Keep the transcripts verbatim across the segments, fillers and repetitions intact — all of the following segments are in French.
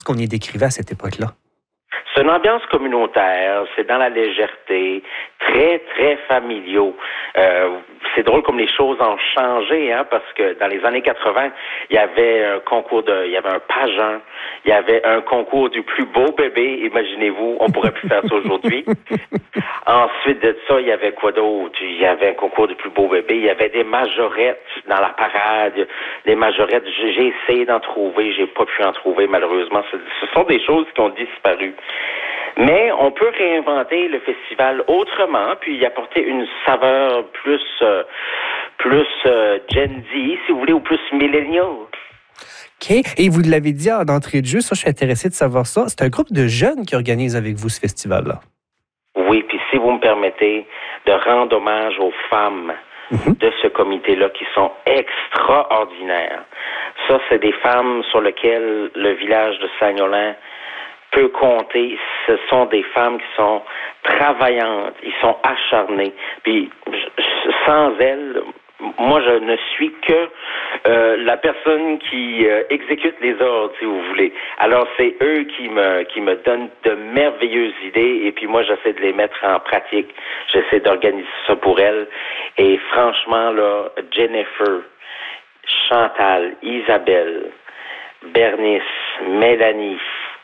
qu'on y décrivait à cette époque-là? C'est une ambiance communautaire, c'est dans la légèreté, très, très familiaux. Euh, c'est drôle comme les choses ont changé, hein, parce que dans les années quatre-vingt, il y avait un concours de, il y avait un pageant, il y avait un concours du plus beau bébé, imaginez-vous, on pourrait plus faire ça aujourd'hui. Ensuite de ça, il y avait quoi d'autre? Il y avait un concours du plus beau bébé, il y avait des majorettes dans la parade, des majorettes, j'ai, j'ai essayé d'en trouver, j'ai pas pu en trouver malheureusement. Ce, ce sont des choses qui ont disparu. Mais on peut réinventer le festival autrement, puis y apporter une saveur plus, euh, plus euh, Gen Z, si vous voulez, ou plus millennial. OK. Et vous l'avez dit en entrée de jeu, ça, je suis intéressé de savoir ça. C'est un groupe de jeunes qui organise avec vous ce festival-là. Oui, puis si vous me permettez de rendre hommage aux femmes mm-hmm. de ce comité-là qui sont extraordinaires. Ça, c'est des femmes sur lesquelles le village de Saint-Nolin peut compter. Ce sont des femmes qui sont travaillantes, ils sont acharnées. Puis sans elles, moi je ne suis que euh, la personne qui euh, exécute les ordres, si vous voulez. Alors c'est eux qui me qui me donnent de merveilleuses idées et puis moi j'essaie de les mettre en pratique. J'essaie d'organiser ça pour elles. Et franchement là, Jennifer, Chantal, Isabelle, Bernice, Mélanie,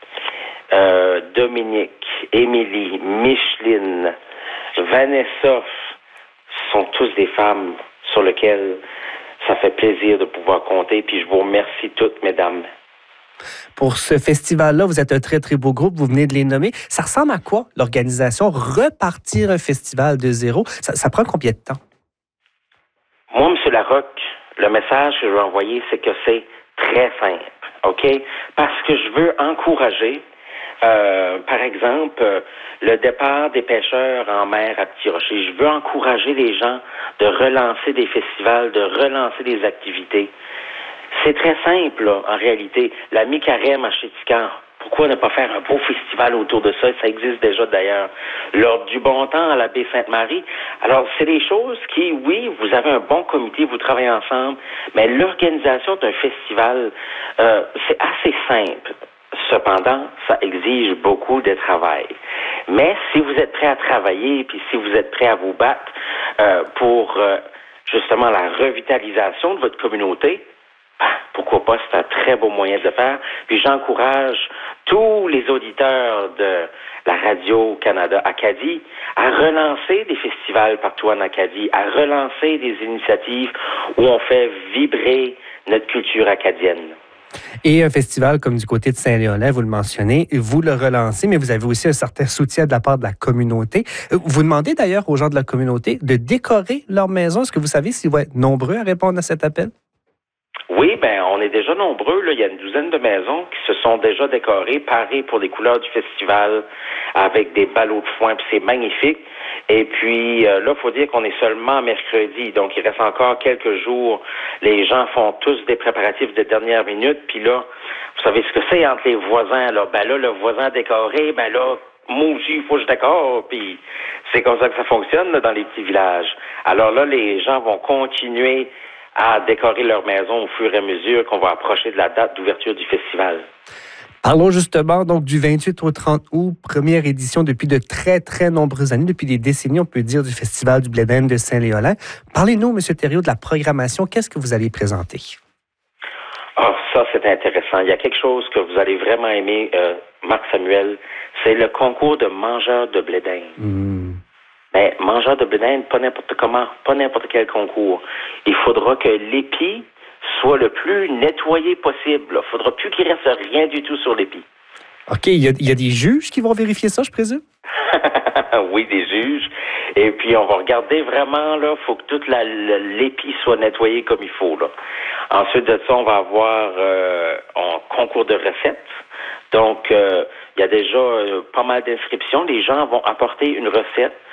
Euh, Dominique, Émilie, Micheline, Vanessa sont tous des femmes sur lesquelles ça fait plaisir de pouvoir compter. Puis je vous remercie toutes, mesdames. Pour ce festival-là, vous êtes un très, très beau groupe. Vous venez de les nommer. Ça ressemble à quoi, l'organisation? Repartir un festival de zéro, ça, ça prend combien de temps? Moi, M. Larocque, le message que je veux envoyer, c'est que c'est très simple, OK? Parce que je veux encourager Euh, par exemple, euh, le départ des pêcheurs en mer à Petit Rocher. Je veux encourager les gens de relancer des festivals, de relancer des activités. C'est très simple, là, en réalité. La mi-carême à Chéticamp, pourquoi ne pas faire un beau festival autour de ça? Ça existe déjà d'ailleurs. L'Ordre du Bon Temps à la baie Sainte-Marie. Alors, c'est des choses qui, oui, vous avez un bon comité, vous travaillez ensemble, mais l'organisation d'un festival, euh, c'est assez simple. Cependant, ça exige beaucoup de travail. Mais si vous êtes prêt à travailler, puis si vous êtes prêt à vous battre euh, pour euh, justement la revitalisation de votre communauté, ben, pourquoi pas, c'est un très beau moyen de le faire. Puis j'encourage tous les auditeurs de la Radio-Canada Acadie à relancer des festivals partout en Acadie, à relancer des initiatives où on fait vibrer notre culture acadienne. Et un festival comme du côté de Saint-Léonard, vous le mentionnez, vous le relancez, mais vous avez aussi un certain soutien de la part de la communauté. Vous demandez d'ailleurs aux gens de la communauté de décorer leur maison. Est-ce que vous savez s'ils vont être nombreux à répondre à cet appel? Oui, ben on est déjà nombreux. Là. Il y a une douzaine de maisons qui se sont déjà décorées, parées pour les couleurs du festival, avec des ballots de foin, puis c'est magnifique. Et puis euh, là, il faut dire qu'on est seulement mercredi, donc il reste encore quelques jours. Les gens font tous des préparatifs de dernière minute, puis là, vous savez ce que c'est entre les voisins, là. Ben là, le voisin décoré, ben là, moi aussi, il faut que je décore, puis c'est comme ça que ça fonctionne là, dans les petits villages. Alors là, les gens vont continuer à décorer leur maison au fur et à mesure qu'on va approcher de la date d'ouverture du festival. Parlons justement donc du vingt-huit au trente août, première édition depuis de très, très nombreuses années, depuis des décennies, on peut dire, du Festival du Blé d'Inde de Saint-Léolin. Parlez-nous, M. Thériault, de la programmation. Qu'est-ce que vous allez présenter? Ah, ça, c'est intéressant. Il y a quelque chose que vous allez vraiment aimer, euh, Marc Samuel, c'est le concours de mangeurs de blé d'Inde. Mmh. Mais mangeurs de blé d'Inde, pas n'importe comment, pas n'importe quel concours. Il faudra que l'épi soit le plus nettoyé possible. Il ne faudra plus qu'il reste rien du tout sur l'épi. OK. Il y, a, il y a des juges qui vont vérifier ça, je présume? Oui, des juges. Et puis, on va regarder vraiment, là, il faut que toute la, la, l'épi soit nettoyé comme il faut, là. Ensuite de ça, on va avoir euh, un concours de recettes. Donc, euh, il y a déjà euh, pas mal d'inscriptions. Les gens vont apporter une recette